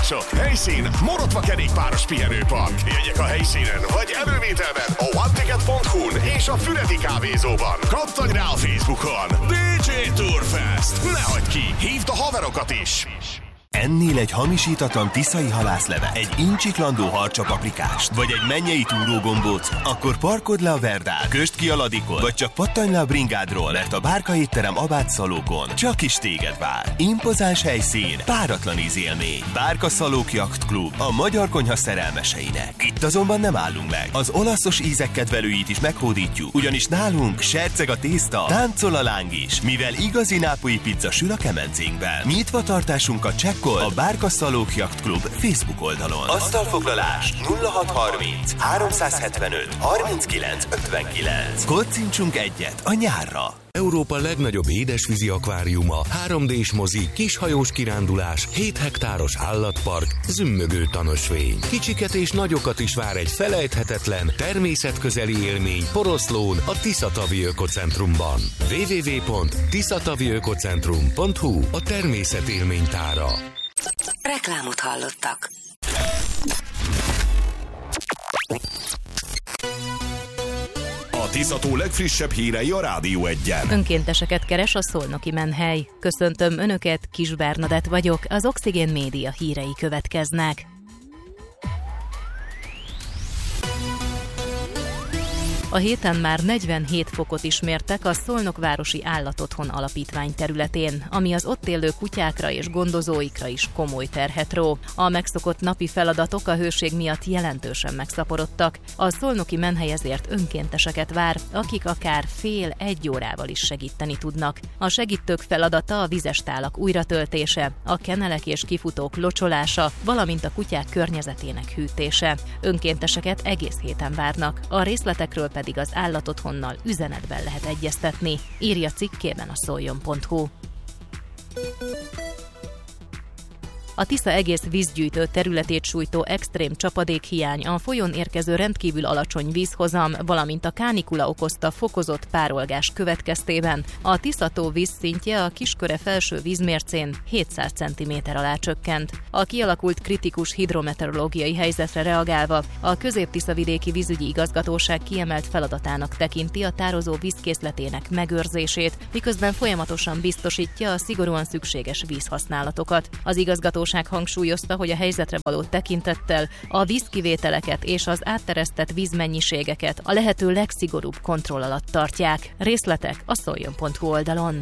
szolgáltatások. Helyszín Morotva kerékpáros pihenőpark. Jegyek a helyszínen vagy elővételben a oneticket.hu-n és a Füredi kávézóban. Kattanj rá a Facebookon. DJ Tourfest. Ne hagyd ki, hívd a haverokat is. Ennél egy hamisítatlan tiszai halászleve, egy incsiklandó harcsapaprikást, vagy egy mennyei túrógombóc, akkor parkodd le a Verdán, kösd ki a Ladikon, vagy csak pattanj le a bringádról, mert a Bárka étterem Abát Szalókon csak is téged vár. Impozáns helyszín, páratlan ízélmény. Bárka Szalók Yacht Club, a magyar konyha szerelmeseinek. Itt azonban nem állunk meg. Az olaszos ízek kedvelőit is meghódítjuk, ugyanis nálunk serceg a tészta, táncol a láng is, mivel igazi nápolyi pizza sül a kemencénkben. Nyitva tartásunkat csekkold a Bárka Szalók Yacht Club Facebook oldalon. Asztalfoglalás 0630 375 39 59. Koccintsunk egyet a nyárra. Európa legnagyobb édesvízi akváriuma, 3D-s mozi, kishajós kirándulás, 7 hektáros állatpark, zümmögő tanösvény. Kicsiket és nagyokat is vár egy felejthetetlen, természetközeli élmény Poroszlón, a Tiszatavi Ökocentrumban. www.tiszataviökocentrum.hu a természetélménytára. Reklámot hallottak. A Tisza-tó legfrissebb hírei a Rádió 1-en. Önkénteseket keres a szolnoki menhely. Köszöntöm Önöket, Kis Bernadett vagyok, az Oxigén Média hírei következnek. A héten már 47 fokot is mértek a Szolnokvárosi Állatotthon Alapítvány területén, ami az ott élő kutyákra és gondozóikra is komoly terhet ró. A megszokott napi feladatok a hőség miatt jelentősen megszaporodtak. A szolnoki menhely ezért önkénteseket vár, akik akár fél-egy órával is segíteni tudnak. A segítők feladata a vizes tálak újratöltése, a kenelek és kifutók locsolása, valamint a kutyák környezetének hűtése. Önkénteseket egész héten várnak, a részletekről pedig az állatotthonnal üzenetben lehet egyeztetni, írja cikkében a szoljon.hu. A Tisza egész vízgyűjtő területét sújtó extrém csapadékhiány, a folyón érkező rendkívül alacsony vízhozam, valamint a kánikula okozta fokozott párolgás következtében a Tisza-tó vízszintje a Kisköre felső vízmércén 700 cm alá csökkent. A kialakult kritikus hidrometeorológiai helyzetre reagálva a Közép-Tiszavidéki Vízügyi Igazgatóság kiemelt feladatának tekinti a tározó vízkészletének megőrzését, miközben folyamatosan biztosítja a szigorúan szükséges vízhasználatokat. Az igazgatóság hangsúlyozta, hogy a helyzetre való tekintettel a vízkivételeket és az átteresztett vízmennyiségeket a lehető legszigorúbb kontroll alatt tartják. Részletek a szoljon.hu oldalon.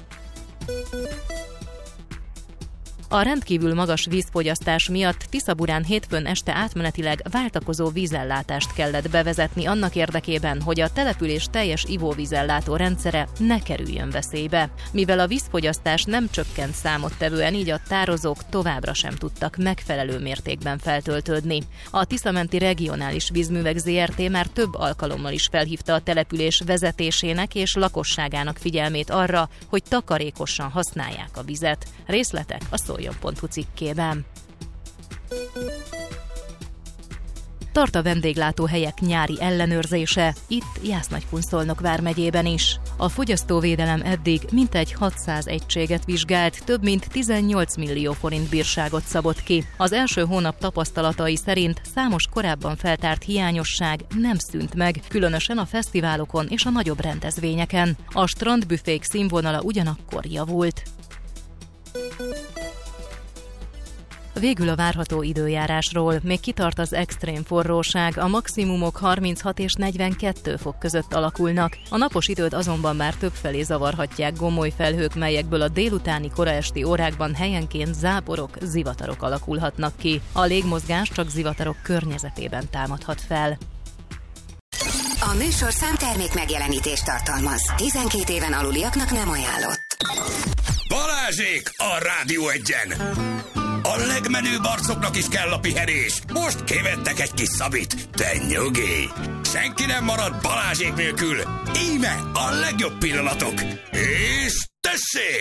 A rendkívül magas vízfogyasztás miatt Tiszaburán hétfőn este átmenetileg váltakozó vízellátást kellett bevezetni annak érdekében, hogy a település teljes ivóvízellátó rendszere ne kerüljön veszélybe. Mivel a vízfogyasztás nem csökkent számottevően, így a tározók továbbra sem tudtak megfelelő mértékben feltöltődni. A Tiszamenti Regionális Vízművek Zrt. Már több alkalommal is felhívta a település vezetésének és lakosságának figyelmét arra, hogy takarékosan használják a vizet. Részletek a szoljon.hu cikkében. Tart a vendéglátóhelyek nyári ellenőrzése, itt Jász-Nagykun-Szolnok vármegyében is. A fogyasztóvédelem eddig mintegy 600 egységet vizsgált, több mint 18 millió forint bírságot szabott ki. Az első hónap tapasztalatai szerint számos korábban feltárt hiányosság nem szűnt meg, különösen a fesztiválokon és a nagyobb rendezvényeken. A strandbüfék színvonala ugyanakkor javult. Végül a várható időjárásról. Még kitart az extrém forróság, a maximumok 36 és 42 fok között alakulnak. A napos időt azonban már többfelé zavarhatják gomoly felhők, melyekből a délutáni koraesti órákban helyenként záporok, zivatarok alakulhatnak ki. A légmozgás csak zivatarok környezetében támadhat fel. A műsorszám termék megjelenítést tartalmaz. 12 éven aluliaknak nem ajánlott. Balázsék a Rádió 1-en! A legmenőbb arcoknak is kell a pihenés. Most kivettek egy kis szabit, de nyugi! Senki nem marad Balázsék nélkül. Íme a legjobb pillanatok. És tessék!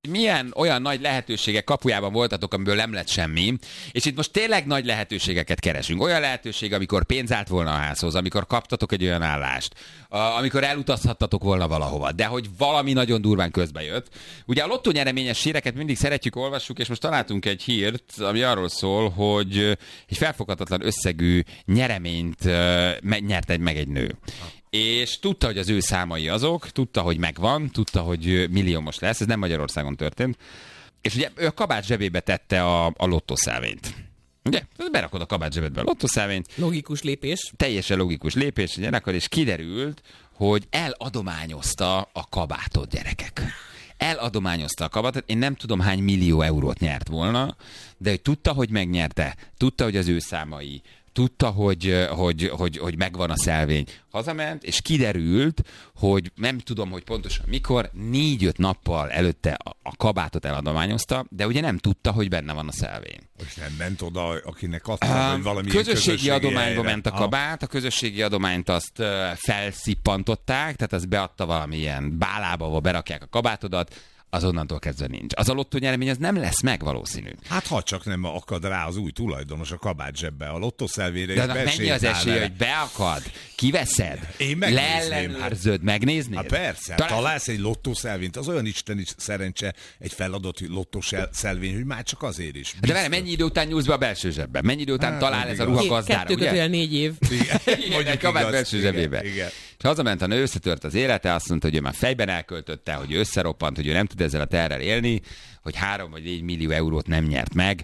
milyen olyan nagy lehetőségek kapujában voltatok, amiből nem lett semmi, és itt most tényleg nagy lehetőségeket keresünk. Olyan lehetőség, amikor pénz állt volna a házhoz, amikor kaptatok egy olyan állást, amikor elutazhattatok volna valahova, de hogy valami nagyon durván közbe jött. Ugye a lottó nyereményes híreket mindig szeretjük, olvassuk, és most találtunk egy hírt, ami arról szól, hogy egy felfoghatatlan összegű nyereményt nyert meg egy nő. És tudta, hogy az ő számai azok, tudta, hogy megvan, tudta, hogy milliómos lesz, ez nem Magyarországon történt. És ugye ő a kabát zsebébe tette a lottószelvényt. Ugye? Berakod a kabát zsebedbe a lottószelvényt. Logikus lépés. Teljesen logikus lépés, gyerekek, és kiderült, hogy eladományozta a kabátot, gyerekek. Eladományozta a kabátot, én nem tudom hány millió eurót nyert volna, de hogy tudta, hogy megnyerte, tudta, hogy az ő számai, tudta, hogy megvan a szelvény. Hazament, és kiderült, hogy nem tudom, hogy pontosan mikor, 4-5 nappal előtte a kabátot eladományozta, de ugye nem tudta, hogy benne van a szelvény. És nem ment oda, akinek adta, hogy valamilyen közösségi adományba ment a kabát, a közösségi adományt azt felszippantották, tehát azt beadta valamilyen bálába, ahol berakják a kabátodat, az onnantól kezdve nincs. Az a lottó nyeremény az nem lesz meg valószínű. Hát ha csak nem akad rá az új tulajdonos a kabát zsebbe, a lottószelvére. De mennyi az esély, hogy beakad, kiveszed, leellenőrzöd, megnéznéd? Hát persze, találsz egy lottószelvényt, az olyan isteni szerencse egy feladott lottószelvény, hogy már csak azért is. De várj, mennyi idő után nyúlsz be a belső zsebbe? Mennyi idő után talál ez a ruha gazdára, ugye? 4 év. Igen, egy kabát belső zsebébe. És hazament a nő, összetört az élete, azt mondta, hogy ő már fejben elköltötte, hogy ő összeroppant, hogy ő nem tud ezzel a terrel élni, hogy 3 vagy 4 millió eurót nem nyert meg,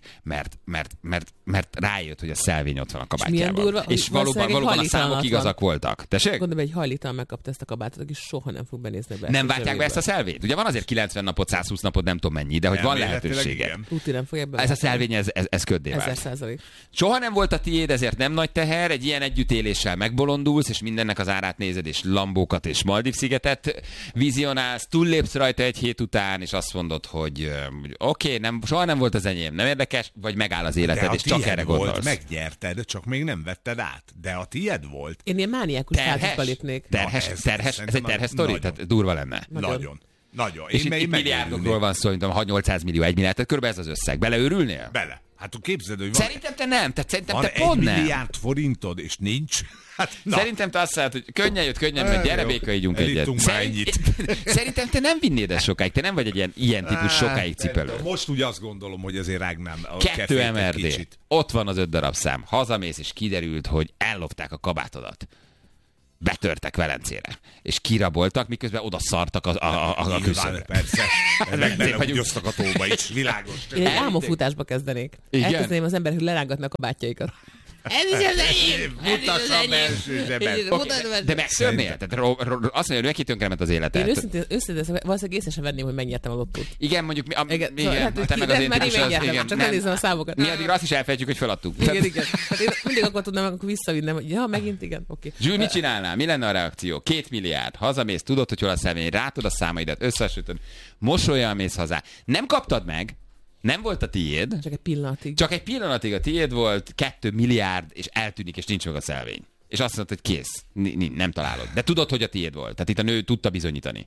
mert rájött, hogy a szelvény ott van a kabátjában. És valóban a számok igazak voltak. Tessék? Gondolom, egy hajlítal megkapta ezt a kabátot, aki soha nem fog benézni be. Nem várták be ezt a szelvényt? Ugye van azért 90 napot, 120 napot, nem tudom mennyi, de hogy van lehetősége. Ez a szelvény, ez köddé vált. 1000%. Soha nem volt a tiéd, ezért nem nagy teher, egy ilyen együttéléssel megbolondulsz, és mindennek az árát nézed, és Lambókat és Maldív-szigetet vizionálsz, túllépsz rajta egy hét után, és azt mondod, hogy oké, soha nem volt az enyém, nem érdekes, vagy megáll az életed, és csak erre gondolsz. Megnyerted, csak még nem vetted át, de a tiéd volt. Én ilyen mániákus házba lépnék. Ez egy terhes sztori? Tehát durva lenne. Nagyon. És itt milliárdokról van szó, mint ha 800 millió, 1 milliárd, tehát körülbelül ez az összeg. Beleőrülnél? Bele. Hát képzeld, hogy van... Szerintem te nem, tehát szerintem van te pont nem. 1 milliárd forintod, és nincs. Hát, szerintem te azt mondod, hogy könnyen jött, mert gyere béka, ígyunk egyet. Szerintem te nem vinnéd ezt sokáig, te nem vagy egy ilyen típus sokáig cipelő. Most úgy azt gondolom, hogy azért rágnám a 2 MRD, ott van az 5 darab szám. Hazamész, és kiderült, hogy ellopták a kabátodat. Betörtek Velencére, és kiraboltak, miközben oda szartak a küszöbre. Persze, megúgyoztak a tóba is, világos. Én egy álmofutásba kezdenék. Elkezdeném az emberek, hogy lerángatnak a bátyjaikat. Ez is az enyém! Mutassa a belső zsebet. De megszörnél? Tehát azt mondja, hogy neki tönkrement az életet. Én őszintén valószínűleg észre sem venném, hogy megnyertem a lottót. Igen, mondjuk te meg az én típusod. Csak elnézem a számokat. Mi addig azt is elfejtjük, hogy feladtuk. Igen. Hát én mindig akkor tudnám, akkor visszavinnem, hogy ja, megint igen, oké. Zsül, mit csinálnál? Mi lenne a reakció? 2 milliárd, hazamész, tudod, hogy hol a szelvény, rátod a számaidat, összesütöd, mosolyan mész hazá. Nem kaptad meg, nem volt a tiéd. Csak egy pillanatig a tiéd volt, 2 milliárd, és eltűnik, és nincs meg a szelvény. És azt mondod, hogy kész, nem találod. De tudod, hogy a tiéd volt. Tehát itt a nő tudta bizonyítani.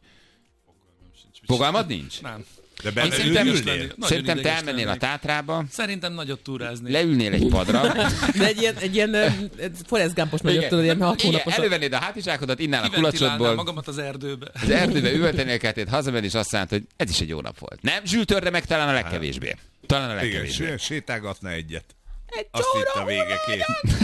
Fogalmad nincs? Nem. De szerintem te elmennél a Tátrába. Szerintem nagyot túrázni. Leülnél egy padra. De egy ilyen Forrest Gumpos nagyot, tudod, ilyen 6 hónapos. Elővennéd a hátizsákodat, innál a kulacsodból. Magamat az erdőbe. Az erdőbe üvöltenél kettőt, hazamenni, és azt mondta, hogy ez is egy jó nap volt. Nem? Zsül, törde meg talán a legkevésbé. Igen, sétálgatna egyet. Azt itt a vége kész.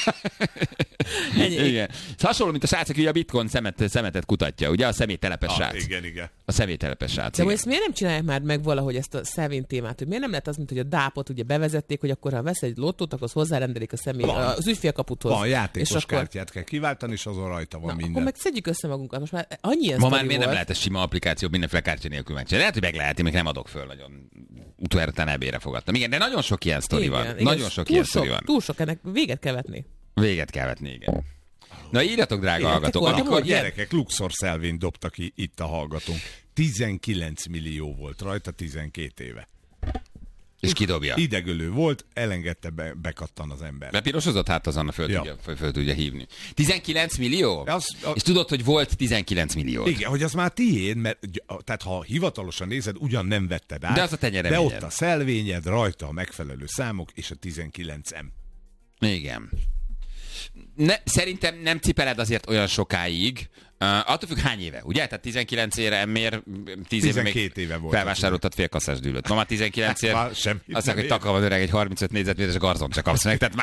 Igen. Hasonló, mint a srác, aki a bitcoin szemetet kutatja, ugye a személytelepes srác. Igen. A személytelepes srác. De ezt miért nem csinálják már meg valahogy ezt a szelvény témát, hogy miért nem lehet az, mint hogy a dápot ugye bevezették, hogy akkor ha vesz egy lottót, akkor hozzárendelik a az ügyfélkaputhoz. Van játékos kártyát kell kiváltani, és azon rajta van minden. Akkor meg szedjük össze magunkat. Most már annyi ilyen ma már miért nem lehet ez sima applikáció mindenféle kártya nélkül megcsinálni? Lehet, hogy meg lehet, én még nem adok föl nagyon utolérten ebére fogadtam. Igen, de nagyon sok ilyen sztori van. Nagyon sok ilyen sztori van. Túl sok, ennek véget kell vetni. Véget kell vetni, igen. Na írjatok, drága hallgatók. Amikor gyerekek Luxor szelvényt dobtak ki itt a hallgatónk. 19 millió volt rajta 12 éve. És kidobja. Hidegölő volt, elengedte, bekattan az ember. Bepirosozott, hát azon föl tudja hívni. 19 millió? És tudod, hogy volt 19 millió. Igen, hogy az már tiéd, mert tehát ha hivatalosan nézed, ugyan nem vetted át, de az a de ott a szelvényed, rajta a megfelelő számok, és a 19M. Igen. Szerintem nem cipeled azért olyan sokáig, attól függ hány éve, ugye? Tehát 19 éve miért 10 éve még éve volt felvásároltad félkasszás dűlőt. Ma már 19 éve azt mondják, hogy takarvad öreg, egy 35 négyzetméteres garzont csak kapsz meg. Tehát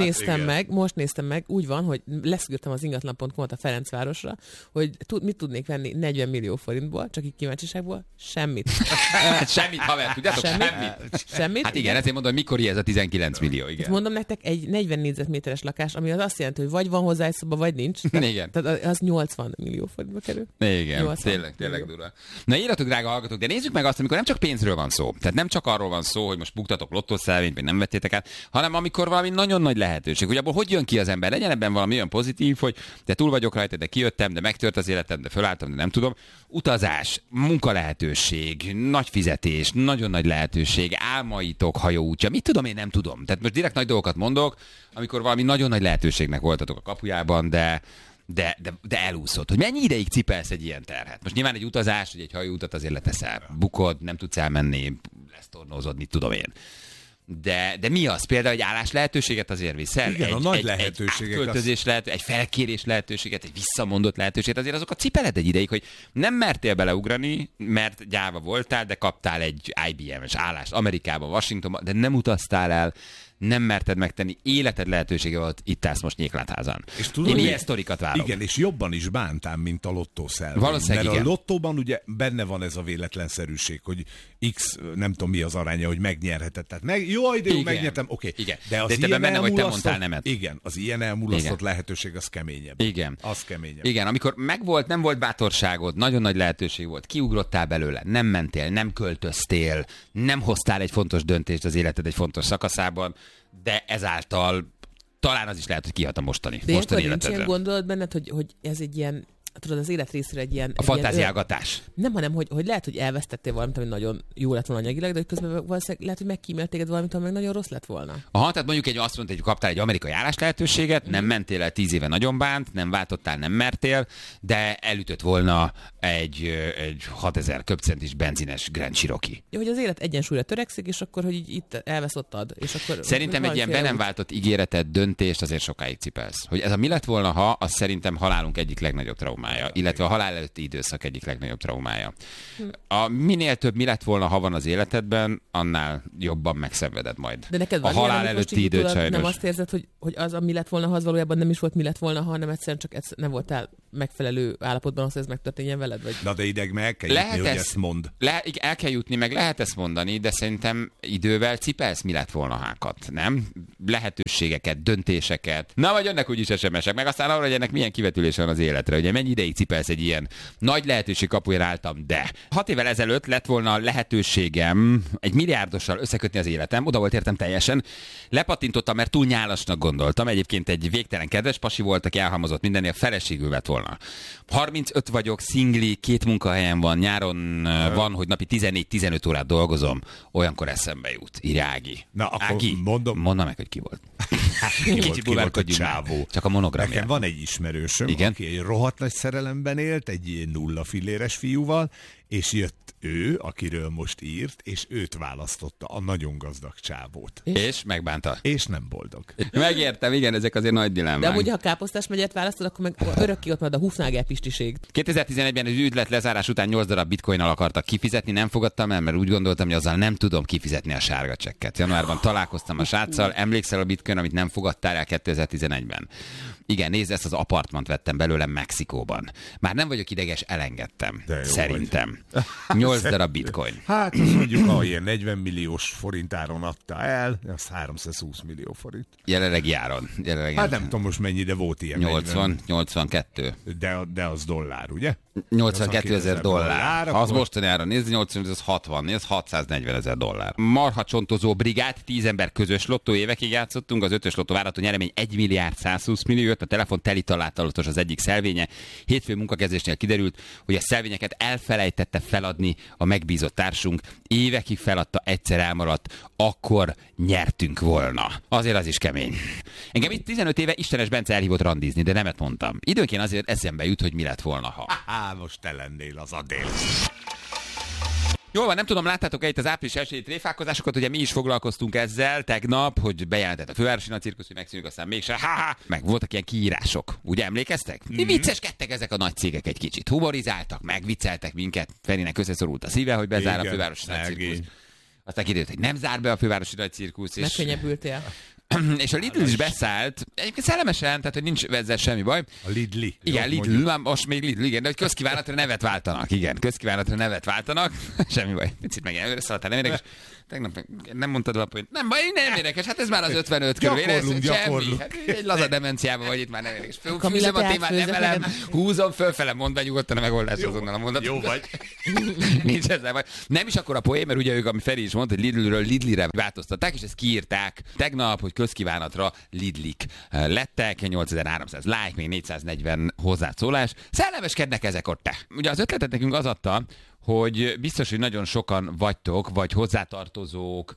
most néztem meg, úgy van, hogy leszűrtem az ingatlan.com-ot a Ferencvárosra, hogy mit tudnék venni 40 millió forintból, csak így kíváncsiságból, semmit. Semmit, haver, tudjátok? Semmit? Hát igen, ezért mondom, hogy mikor ez a 19 millió, igen. Ezt mondom nektek, egy 40 négyzetméteres lakás, ami az azt jelenti, hogy vagy van hozzá egy szoba, vagy nincs. Igen. Tehát az 80 millió forintba kerül. Igen, tényleg durva. Na írjatok, drága hallgatók, de nézzük meg azt, amikor nem csak pénzről van szó. Tehát nem csak arról van szó, hogy most buktatok lottószelvényt, vagy nem vettétek át, hanem amikor valami nagyon nagy lehetőség, hogy abból hogy jön ki az ember. Legyen ebben valami olyan pozitív, hogy de túl vagyok rajta, de kijöttem, de megtört az életem, de fölálltam, de nem tudom. Utazás, munkalehetőség, nagy fizetés, nagyon nagy lehetőség, álmaitok hajóútja, mit tudom, én nem tudom. Tehát most direkt nagy dolgokat mondok, amikor valami nagyon nagy lehetőségnek voltatok a kapujában, de elúszott. Hogy mennyi ideig cipelsz egy ilyen terhet? Most nyilván egy utazás, hogy egy hajóutat azért leteszel. Bukod, nem tudsz elmenni, lesztornózod, mit tudom én. De mi az? Például egy állás lehetőséget azért viszel? Igen, a nagy lehetőségek. Egy költözés egy felkérés lehetőséget, egy visszamondott lehetőséget, azért azokat cipeled egy ideig, hogy nem mertél beleugrani, mert gyáva voltál, de kaptál egy IBM-es állást Amerikában, Washingtonban, de nem utaztál el, nem merted megtenni, életed lehetősége volt, itt állsz most Nyéklátházán. És tudod, én ilyen sztorikat várok. Igen, és jobban is bántám, mint a lottószelvény. Valószínűleg mert igen. A lottóban ugye benne van ez a véletlenszerűség, hogy X, nem tudom mi az aránya, hogy megnyerheted. Tehát jó, megnyertem, oké. Igen. De az de ilyen benne, hogy te mondtál nemet. Igen, az ilyen elmulasztott lehetőség az keményebb. Igen. Az keményebb. Igen, amikor nem volt bátorságod, nagyon nagy lehetőség volt, kiugrottál belőle, nem mentél, nem költöztél, nem hoztál egy fontos döntést az életed egy fontos szakaszában, de ezáltal talán az is lehet, hogy kihat a mostani életedre. Nincs ilyen gondolat benned, hogy ez egy ilyen, tudod, az élet részére egy ilyen... A fantáziálgatás. Nem, hanem, hogy lehet, hogy elvesztettél valamit, ami nagyon jó lett volna anyagilag, de hogy közben valószínűleg lehet, hogy megkímélt téged valamit, ami nagyon rossz lett volna. Aha, tehát mondjuk azt mondta, hogy kaptál egy amerikai állás lehetőséget, nem mentél el 10 éve nagyon bánt, nem váltottál, nem mertél, de elütött volna egy 6000 köbcentis benzines Grand Cherokee. Ja, hogy az élet egyensúlyra törekszik, és akkor, hogy itt elveszottad. És akkor szerintem egy ilyen be nem váltott ígéretet, döntést azért sokáig cipelsz. Hogy ez a mi lett volna, ha, az szerintem halálunk egyik legnagyobb traumája, illetve a halál előtti időszak egyik legnagyobb traumája. A minél több mi lett volna, ha van az életedben, annál jobban megszenveded majd. De neked van a halál előtti időt sajnos. Nem azt érzed, hogy az a mi lett volna, ha az valójában nem is volt mi lett volna, hanem egyszerűen csak nem voltál megfelelő állapotban, az, hogy ez megtörténjen veled? Vagy? Na de ideig meg el kell jutni, hogy ezt mond. El kell jutni, meg lehet ezt mondani, de szerintem idővel cipelsz mi lett volna hákat, nem? Lehetőségeket, döntéseket. Na, vagy jönnek úgyis SMS-ek, meg aztán arra, hogy ennek milyen kivetülés van az életre. Ugye mennyi ideig cipelsz egy ilyen nagy lehetőség kapuján álltam, de 6 évvel ezelőtt lett volna lehetőségem egy milliárdossal összekötni az életem, oda volt értem teljesen. Lepatintottam, mert túl nyálasnak gondoltam. Egyébként egy végtelen kedves pasi volt, aki elhalmozott mindennél, feleségül vett volna. 35 vagyok, szingli, 2 munkahelyem van, nyáron van, hogy napi 14-15 órát dolgozom, olyankor eszembe jut. Írja Ági. Na, akkor Ági, mondd meg, hogy ki volt. Kicsit buvárkodjunk már. Csak a monogramja. Nekem van egy ismerősöm, aki egy rohadt nagy szerelemben élt, egy 0 filléres fiúval, és jött ő, akiről most írt, és őt választotta, a nagyon gazdag csávót. És megbánta. És nem boldog. Megértem, igen, ezek azért nagy dilemmák. De amúgy, ha Káposztás megyet választod, akkor meg örökké ott majd a Hufnagel pistiség. 2011-ben az ügylet lezárás után 8 darab bitcoinnal akartak kifizetni, nem fogadtam el, mert úgy gondoltam, hogy azzal nem tudom kifizetni a sárga csekket. Januárban találkoztam a sráccal, emlékszel a bitcoin, amit nem fogadtál el 2011-ben. Igen, nézd, ezt az apartmant vettem belőle Mexikóban. Már nem vagyok ideges, elengedtem. Szerintem. 8 darab bitcoin. Hát azt mondjuk, ha ilyen 40 milliós forintáron adta el, az 320 millió forint. Jelenlegi áron. Hát nem tudom most mennyi, de volt ilyen. 82. De az dollár, ugye? 82 000 dollár. Ha az mostani áron nézni, 80, az 60, ez 640 000 dollár. Marha csontozó brigád, 10 ember közös lottó, évekig játszottunk, az 5-ös lottó várható nyeremény 1 milliárd 120 millió, jött a telefon teli találatos az egyik szelvénye. Hétfő munkakezdésnél kiderült, hogy a szelvényeket elfelejtette elfelejtette feladni a megbízott társunk, évekig feladta, egyszer elmaradt, akkor nyertünk volna. Azért az is kemény. Engem itt 15 éve Istenes Bence elhívott randizni, de nemet mondtam. Időnként azért eszembe jut, hogy mi lett volna, ha. Most te lennél az Adél. Jól van, nem tudom, láttátok-e itt az április elsői tréfálkozásokat, ugye mi is foglalkoztunk ezzel tegnap, hogy bejelentett a Fővárosi Nagy Cirkusz, hogy megszűnik, aztán mégse, meg voltak ilyen kiírások. Ugye emlékeztek? Vicceskedtek ezek a nagy cégek egy kicsit. Humorizáltak, megvicceltek minket. Ferinek összeszorult a szíve, hogy bezár a Fővárosi Nagy Cirkusz. Aztán kiderült, hogy nem zár be a Fővárosi Nagy Cirkusz. Megkönnyebbültél. És a Lidl is beszállt, egyébként szellemesen, tehát hogy nincs ezzel semmi baj. A Lidli. Igen, Lidl, most még Lidl, igen, de hogy közkívánatra nevet váltanak, igen, közkívánatra nevet váltanak, semmi baj, picit meg összeadtál, nem érdekes. Tegnap nem mondtad a hogy nem baj, nem érdekes, hát ez már az 55 körül, semmi, hát egy laza demenciában vagy itt már nem érdekes. Fűzöm a témát, emelem, húzom fölfele, mondd be nyugodtan a megoldás azonnal a mondatot. Jó vagy. Nincs ezzel baj. Nem is akkor a poén, mert ugye ők, ami Feri is mondta, hogy Lidlről Lidlire változtatták, és ezt kiírták tegnap, hogy közkívánatra Lidlik lettek, 8300 like, még 440 hozzászólás. Szellemeskednek ezek ott te. Ugye az ötletet nekünk az adta, hogy biztos, hogy nagyon sokan vagytok, vagy hozzátartozók,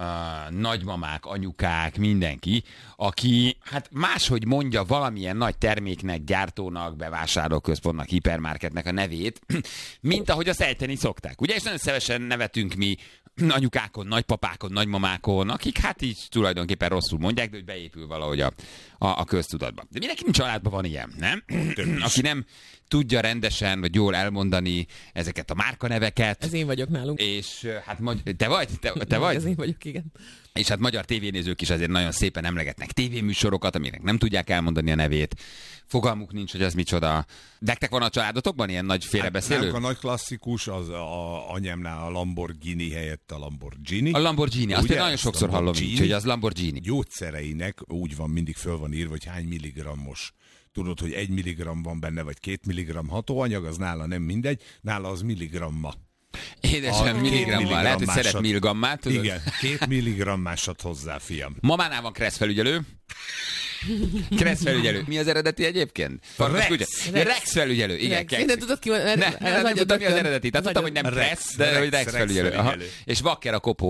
nagymamák, anyukák, mindenki, aki hát máshogy mondja valamilyen nagy terméknek, gyártónak, bevásárlóközpontnak, hipermarketnek a nevét, mint ahogy azt ejteni szokták. Ugye, és nagyon szívesen nevetünk mi anyukákon, nagypapákon, nagymamákon, akik hát így tulajdonképpen rosszul mondják, de hogy beépül valahogy a köztudatba. De mindenki családban van ilyen, nem? Aki nem tudja rendesen, vagy jól elmondani ezeket a márkaneveket. Ez én vagyok nálunk. És hát te vagy? Te vagy? Ez én vagyok, igen. És hát magyar tévénézők is azért nagyon szépen emlegetnek tévéműsorokat, aminek nem tudják elmondani a nevét. Fogalmuk nincs, hogy az micsoda. Nektek van a családotokban ilyen nagy félrebeszélő? A nagy klasszikus az a anyámnál a Lamborghini helyett a Lamborghini. A Lamborghini, azt én nagyon sokszor hallom így, hogy az Lamborghini. Gyógyszereinek úgy van, mindig föl van írva, hogy hány milligrammos. Tudod, hogy 1 milligramm van benne, vagy 2 milligramm hatóanyag, az nála nem mindegy, nála az milligramma. Édesem, milligrammal. Lehet, hogy szeret milligrammát, tudod? Igen, 2 milligrammásat hozzá, fiam. Mamánál van Kressz felügyelő. Kressz felügyelő. Mi az eredeti egyébként? Rex felügyelő. Igen, nem tudod ki van. Nem tudtam, mi az eredeti. Tehát tudtam, hogy nem Kressz, de hogy Rex felügyelő. És Wacker a kopó.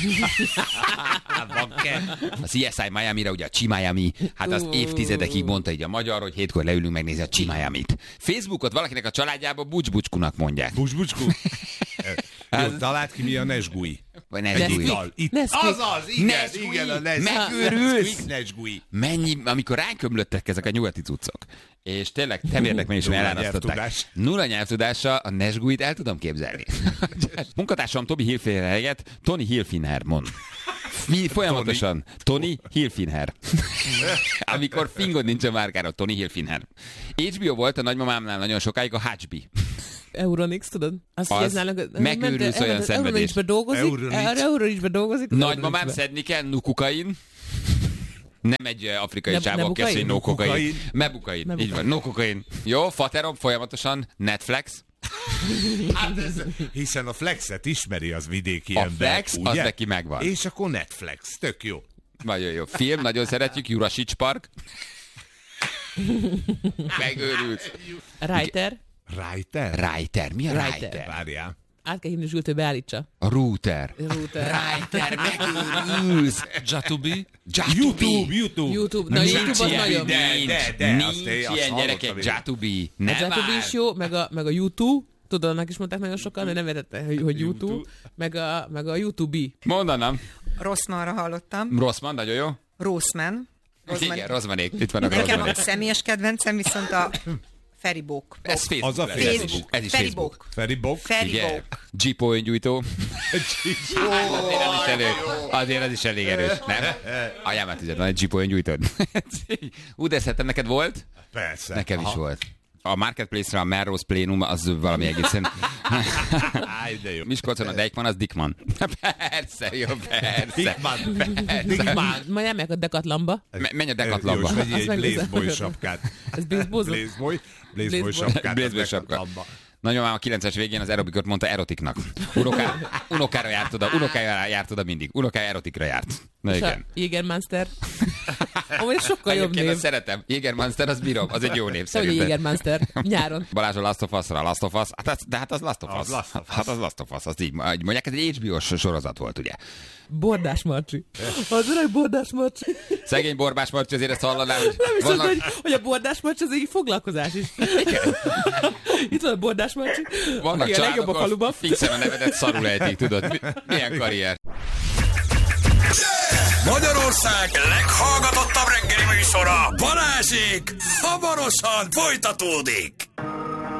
A CSI Miami-ra, ugye a Chi Miami, hát az évtizedekig mondta így a magyar, hogy 7-kor leülünk megnézni a Chi Miami-t. Facebookot valakinek a családjában bucsbucskunak mondják. Bucsbucsku? Jó, találd ki, mi a Nesgui. Vagy Nesgui. Azaz, igen, a Nesgui. Megőrülsz? Mennyi, amikor ránk ömlöttek ezek a nyugati cuccok. És tényleg temérnek meg is elárasztották. Nulla nyelvtudása, a Nesguit el tudom képzelni. Munkatársam Tobi Hilfiger helyett Tony Hilfiger mond. Folyamatosan Tony Hilfiger. Amikor fingod nincs a márkára, Tony Hilfiger. HBO volt a nagymamámnál nagyon sokáig a HB. Euronix, tudod? Az megőrülsz olyan szenvedés. Euronixbe dolgozik. Nagymamám szedni kell nukukain. Nem egy afrikai csávó, aki azt, hogy no kokain. Mebukain. Így van, no kokain. Jó, faterom folyamatosan Netflix. Hát hiszen a Flexet ismeri az vidéki a ember. A Flex, ugye? Az neki megvan. És akkor Netflix, tök jó. Nagyon jó. Film, nagyon szeretjük, Jurasics Park. Megőrülsz. Reiter. Reiter. Mi a Reiter? Várjál. Át kell hívni Zsültől, beállítsa. A Router. Reiter, megőrülsz. Jatubi. YouTube. Na, YouTube az nagyon. Nincs ilyen gyerekek. Jatubi. A Jatubi is jó, meg a YouTube. Tudod, annak is mondták nagyon sokan, de nem értette, hogy YouTube. Meg a YouTube. Mondanám. Rosszmanra hallottam. Rosszman, nagyon jó. Rosszman. Igen, Rosszmanék. Itt vannak Nekem Rosszmanék. a személyes kedvencem viszont a Feribók. Ez Facebook. Az a Facebook. Ez is Facebook. Feribók. Jeepo öngyújtó. Azért az is elég erős, nem? Anyámát üzlet, van egy Jeepo öngyújtód. De szerintem neked volt? Persze. Nekem is volt. A Marketplace-ra a Melrose Plenum az valami egészen... Miskolcon a Deichmann, az Dickmann. Persze, jó, persze. Dickmann. Majd elmegyek a Decathlonba. Menj a Decathlonba. Jó, és vegyél egy Blazeboy sapkát. Ez Blazeboy sapkát. Blazeboy sapkát. Nagymamám a 90-es végén az aerobikot mondta erotiknak. Unokára járt oda mindig. Unokája erotikra járt. Na és igen. a Jägermeister. Amúgy sokkal jobb Egyébként név. azt szeretem. Jägermeister, az bírom. Az egy jó név Hogy a szerintem. Jägermeister nyáron. Balázs a Last of Us-ra, Last of Us. De hát az Last of Us. Hát az Last of Us, azt így mondják, ez egy HBO-s sorozat volt, ugye? Bordás Marcsi. Az öreg Bordás Marcsi. Szegény Borbás Marcsi, azért ezt hallaná, hogy Nem is az, hogy a Bordás Marcsi az egy foglalkozás is. Itt van a Bordás Marcsi. vannak aki a legjobb a családok, faluban. fixen a nevedet szarul ejtik, tudod? Milyen karrier. Magyarország leghallgatottabb reggeli műsora, Balázsék, hamarosan folytatódik.